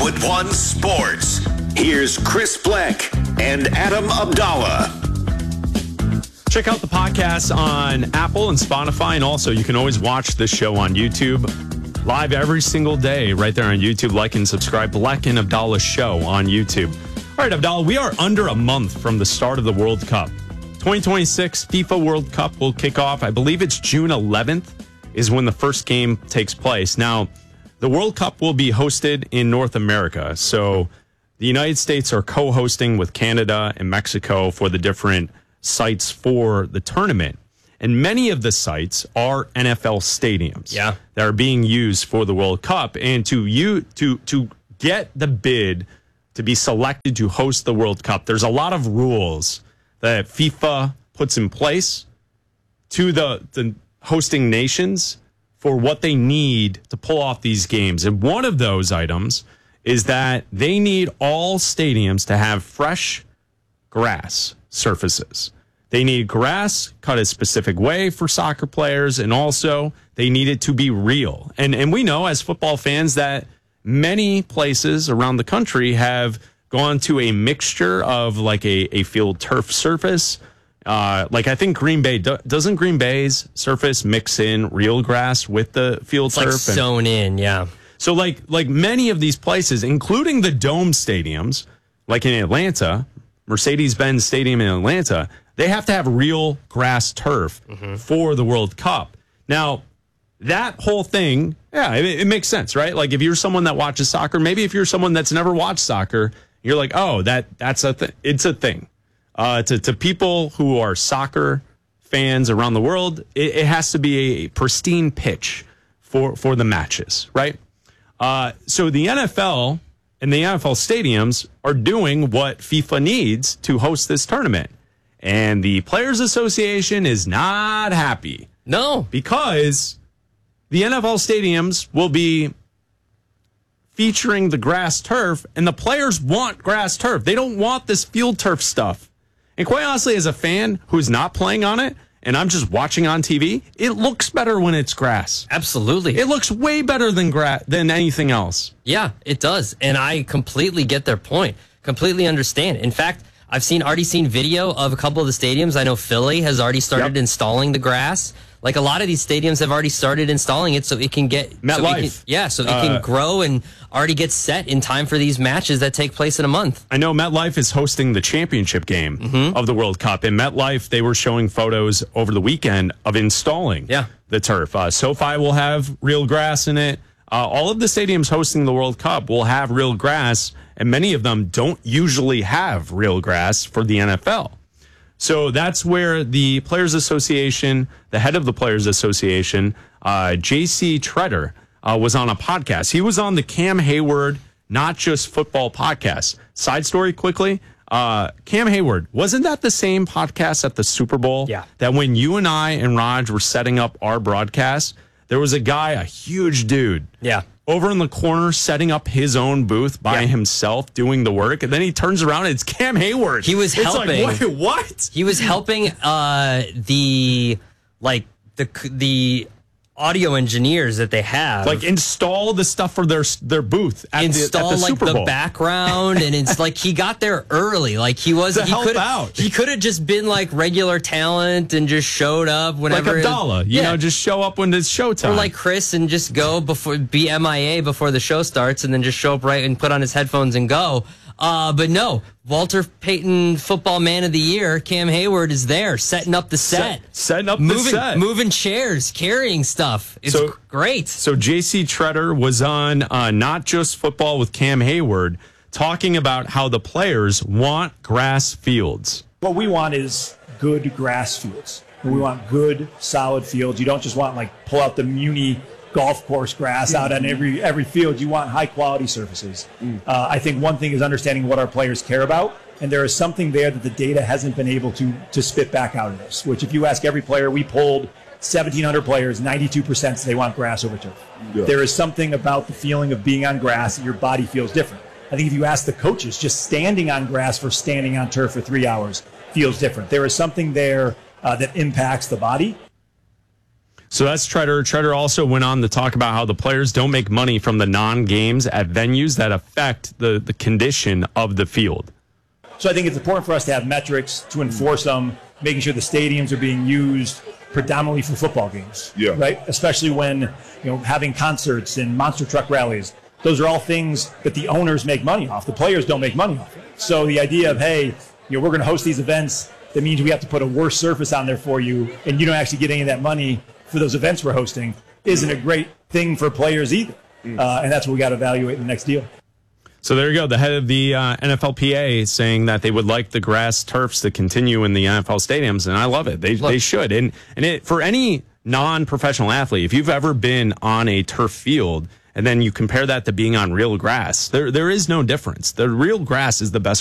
with One Sports. Here's Chris Bleck and Adam Abdallah. Check out the podcast on Apple and Spotify, and also you can always watch this show on YouTube live every single day right there on YouTube. Like and subscribe. Bleck and Abdallah Show on YouTube. All right, Abdallah, we are under a month from the start of the World Cup. 2026 FIFA World Cup will kick off. I believe it's June 11th is when the first game takes place. Now, the World Cup will be hosted in North America. So the United States are co-hosting with Canada and Mexico for the different sites for the tournament. And many of the sites are NFL stadiums that are being used for the World Cup. And to get the bid to be selected to host the World Cup, there's a lot of rules that FIFA puts in place to the hosting nations for what they need to pull off these games. And one of those items is that they need all stadiums to have fresh grass surfaces. They need grass cut a specific way for soccer players, and also they need it to be real. And we know as football fans that many places around the country have gone to a mixture of like a field turf surface. Like I think Green Bay, doesn't Green Bay's surface mix in real grass with the field turf? Like sewn in, yeah. So like many of these places, including the dome stadiums, like in Atlanta, Mercedes-Benz Stadium in Atlanta, they have to have real grass turf for the World Cup. Now, that whole thing, it makes sense, right? Like if you're someone that watches soccer, maybe if you're someone that's never watched soccer, you're like, oh, that's a thing. It's a thing. To people who are soccer fans around the world, it has to be a pristine pitch for the matches, right? So the NFL and the NFL stadiums are doing what FIFA needs to host this tournament. And the Players Association is not happy. No. Because the NFL stadiums will be featuring the grass turf, and the players want grass turf. They don't want this field turf stuff. And quite honestly, as a fan who's not playing on it, and I'm just watching on TV, it looks better when it's grass. Absolutely. It looks way better than anything else. Yeah, it does. And I completely get their point. Completely understand. In fact, I've already seen video of a couple of the stadiums. I know Philly has already started installing the grass. Like a lot of these stadiums have already started installing it so it can get MetLife. So it can grow and already get set in time for these matches that take place in a month. I know MetLife is hosting the championship game of the World Cup. In MetLife, they were showing photos over the weekend of installing the turf. SoFi will have real grass in it. All of the stadiums hosting the World Cup will have real grass, and many of them don't usually have real grass for the NFL. So that's where the Players Association, the head of the Players Association, J.C. Tretter, was on a podcast. He was on the Cam Hayward Not Just Football podcast. Side story quickly. Cam Hayward, wasn't that the same podcast at the Super Bowl? Yeah. That when you and I and Raj were setting up our broadcast, there was a guy, a huge dude. Yeah. Over in the corner, setting up his own booth by himself, doing the work, and then he turns around and it's Cam Hayward. He was helping. Like, wait, what? He was helping the audio engineers that they have, like install the stuff for their booth at the Super Bowl. The background, and it's like he got there early. Like he could have just been like regular talent and just showed up whenever. Like Abdallah, you know, just show up when it's showtime. Or like Chris and just go be MIA before the show starts, and then just show up right and put on his headphones and go. But no, Walter Payton Football Man of the Year, Cam Hayward, is there setting up the set. Moving chairs, carrying stuff. It's great. So J.C. Tretter was on Not Just Football with Cam Hayward talking about how the players want grass fields. What we want is good grass fields. We want good, solid fields. You don't just want pull out the Muni golf course grass out on every field. You want high quality surfaces. I think one thing is understanding what our players care about, and there is something there that the data hasn't been able to spit back out of us, which if you ask every player, we polled 1,700 players, 92% say they want grass over turf. Yeah. There is something about the feeling of being on grass that your body feels different. I think if you ask the coaches, just standing on grass for standing on turf for 3 hours feels different. There is something there that impacts the body. So that's Treader. Treader also went on to talk about how the players don't make money from the non-games at venues that affect the condition of the field. So I think it's important for us to have metrics to enforce them, making sure the stadiums are being used predominantly for football games. Yeah. Right? Especially when, having concerts and monster truck rallies. Those are all things that the owners make money off. The players don't make money off it. So the idea of, hey, we're going to host these events, that means we have to put a worse surface on there for you, and you don't actually get any of that money for those events we're hosting, isn't a great thing for players either. And that's what we got to evaluate in the next deal. So there you go. The head of the NFLPA saying that they would like the grass turfs to continue in the NFL stadiums, and I love it. They should. And for any non-professional athlete, if you've ever been on a turf field and then you compare that to being on real grass, there is no difference. The real grass is the best